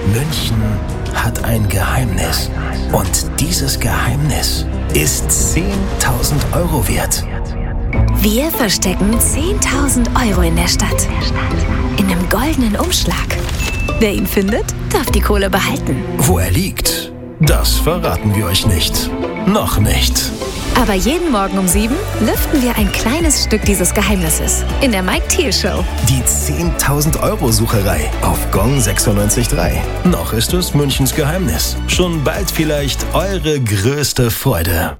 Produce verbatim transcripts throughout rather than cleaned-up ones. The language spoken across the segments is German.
München hat ein Geheimnis. Und dieses Geheimnis ist zehntausend Euro wert. Wir verstecken zehntausend Euro in der Stadt. In einem goldenen Umschlag. Wer ihn findet, darf die Kohle behalten. Wo er liegt, das verraten wir euch nicht. Noch nicht. Aber jeden Morgen um sieben lüften wir ein kleines Stück dieses Geheimnisses in der Mike Thiel Show. Die zehntausend Euro Sucherei auf Gong sechsundneunzig Komma drei. Noch ist es Münchens Geheimnis. Schon bald vielleicht eure größte Freude.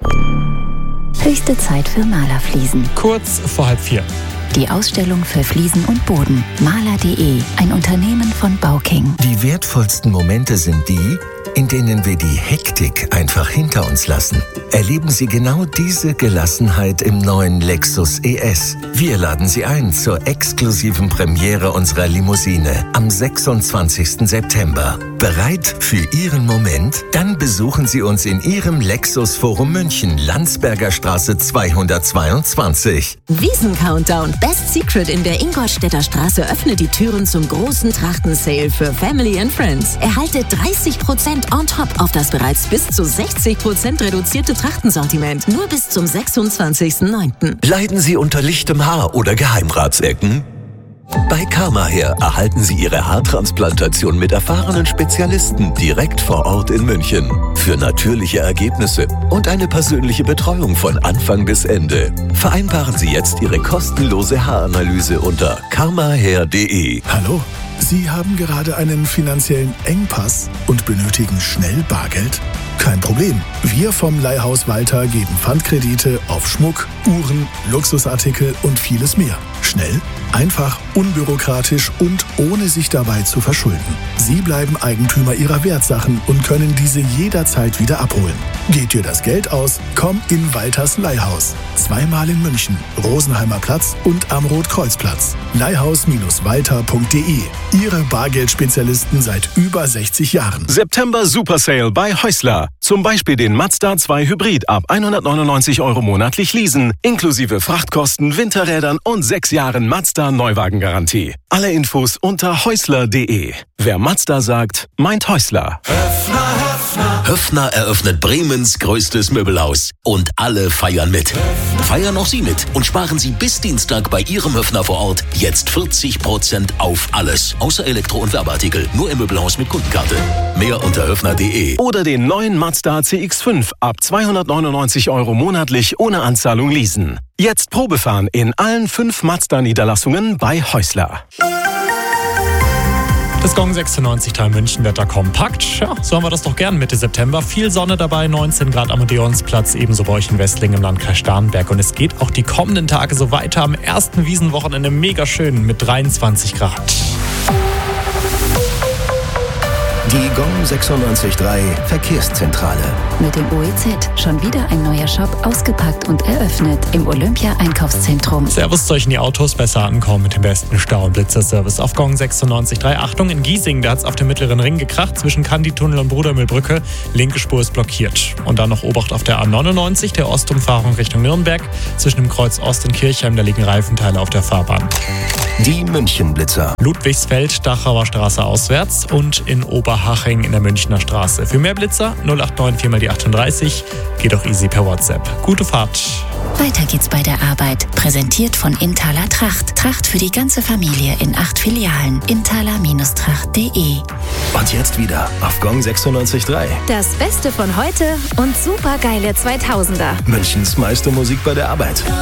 Höchste Zeit für Malerfliesen. Kurz vor halb vier. Die Ausstellung für Fliesen und Boden. Maler punkt de, ein Unternehmen von Bauking. Die wertvollsten Momente sind die, in denen wir die Hektik einfach hinter uns lassen. Erleben Sie genau diese Gelassenheit im neuen Lexus E S. Wir laden Sie ein zur exklusiven Premiere unserer Limousine am sechsundzwanzigsten September. Bereit für Ihren Moment? Dann besuchen Sie uns in Ihrem Lexus Forum München, Landsberger Straße zweihundertzweiundzwanzig. Wiesen-Countdown Best Secret in der Ingolstädter Straße öffnet die Türen zum großen Trachten-Sale für Family and Friends. Erhalte dreißig Prozent on top auf das bereits bis zu sechzig Prozent reduzierte Trachtensortiment. Nur bis zum sechsundzwanzigsten neunten Leiden Sie unter lichtem Haar oder Geheimratsecken? Bei Karmahair erhalten Sie Ihre Haartransplantation mit erfahrenen Spezialisten direkt vor Ort in München. Für natürliche Ergebnisse und eine persönliche Betreuung von Anfang bis Ende. Vereinbaren Sie jetzt Ihre kostenlose Haaranalyse unter karmahair punkt de. Hallo, Sie haben gerade einen finanziellen Engpass und benötigen schnell Bargeld? Kein Problem. Wir vom Leihhaus Walter geben Pfandkredite auf Schmuck, Uhren, Luxusartikel und vieles mehr. Schnell, einfach, unbürokratisch und ohne sich dabei zu verschulden. Sie bleiben Eigentümer Ihrer Wertsachen und können diese jederzeit wieder abholen. Geht dir das Geld aus? Komm in Walters Leihhaus. Zweimal in München, Rosenheimer Platz und am Rotkreuzplatz. leihhaus Walter punkt de. Ihre Bargeldspezialisten seit über sechzig Jahren. September Super Sale bei Häusler. Zum Beispiel den Mazda zwei Hybrid ab hundertneunundneunzig Euro monatlich leasen, inklusive Frachtkosten, Winterrädern und sechs Jahren Mazda Neuwagengarantie. Alle Infos unter häusler punkt de. Wer Mazda sagt, meint Häusler. Höffner, Höffner. Höffner eröffnet Bremens größtes Möbelhaus. Und alle feiern mit. Feiern auch Sie mit und sparen Sie bis Dienstag bei Ihrem Höffner vor Ort jetzt vierzig Prozent auf alles. Außer Elektro- und Werbeartikel. Nur im Möbelhaus mit Kundenkarte. Mehr unter höffner punkt de. Oder den neuen Mazda C X fünf ab zweihundertneunundneunzig Euro monatlich ohne Anzahlung leasen. Jetzt Probefahren in allen fünf Mazda-Niederlassungen bei Häusler. Das Gong sechsundneunzig Komma drei München Wetter kompakt. Ja, so haben wir das doch gern Mitte September. Viel Sonne dabei, neunzehn Grad am Odeonsplatz, ebenso bei euch in Westlingen im Landkreis Starnberg. Und es geht auch die kommenden Tage so weiter. Am ersten Wiesenwochenende mega schön mit dreiundzwanzig Grad. Die Gong sechsundneunzig Komma drei Verkehrszentrale. Mit dem O E Z schon wieder ein neuer Shop ausgepackt und eröffnet im Olympia-Einkaufszentrum. Servus zu euch in die Autos, besser ankommen mit dem besten Stau- und Blitzerservice auf Gong sechsundneunzig Komma drei. Achtung, in Giesing, da hat es auf dem mittleren Ring gekracht, zwischen Kanditunnel und Brudermühlbrücke. Linke Spur ist blockiert. Und dann noch Obacht auf der A neunundneunzig, der Ostumfahrung Richtung Nürnberg. Zwischen dem Kreuz Ost und Kirchheim, da liegen Reifenteile auf der Fahrbahn. Die Münchenblitzer. Ludwigsfeld, Dachauer Straße auswärts und in Oberhaching in der Münchner Straße. Für mehr Blitzer null acht neun vier mal die achtunddreißig. Geht auch easy per WhatsApp. Gute Fahrt. Weiter geht's bei der Arbeit. Präsentiert von Inthaler Tracht. Tracht für die ganze Familie in acht Filialen. inthaler Tracht punkt de. Und jetzt wieder auf Gong sechsundneunzig Komma drei. Das Beste von heute und supergeile zweitausender. Münchens meiste Musik bei der Arbeit.